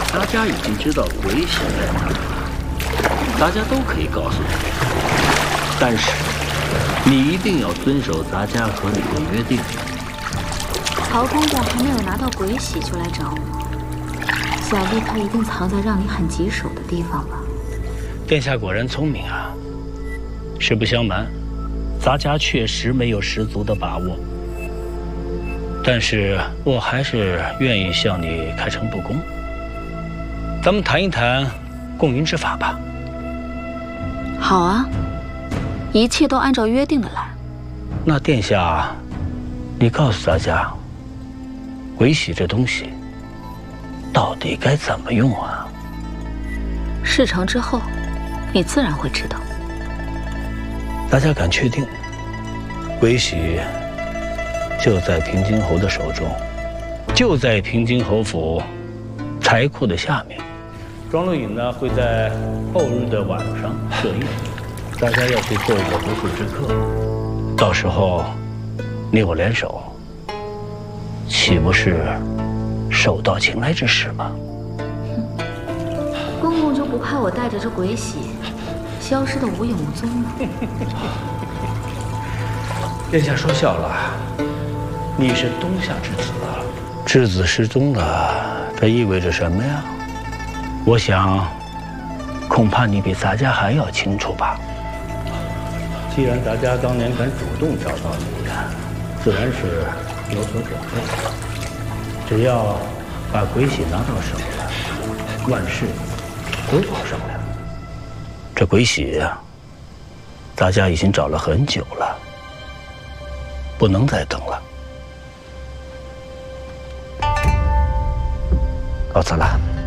大家已经知道鬼玺在哪儿，大家都可以告诉你，但是你一定要遵守咱家和你的约定。 曹公公还没有拿到鬼玺就来找我，想必他一定藏在让你很棘手的地方吧？ 殿下果然聪明啊！实不相瞒，咱家确实没有十足的把握，但是我还是愿意向你开诚布公。咱们谈一谈共赢之法吧。 好啊，一切都按照约定的来。 那殿下，你告诉大家，鬼玺这东西到底该怎么用啊？ 事成之后，你自然会知道。 大家敢确定，鬼玺就在平津侯的手中，就在平津侯府财库的下面。庄录影呢会在后日的晚上设宴，大家要去做一个不速之客。到时候你我联手，岂不是手到擒来之势吗？ 公公就不怕我带着这鬼玺消失得无影无踪吗？ 殿下说笑了，你是东夏之子，质子失踪了，这意味着什么呀？我想，恐怕你比咱家还要清楚吧。既然咱家当年敢主动找到你，自然是有所准备。只要把鬼玺拿到手了，万事都好商量。这鬼玺呀，大家已经找了很久了，不能再等了。告辞了。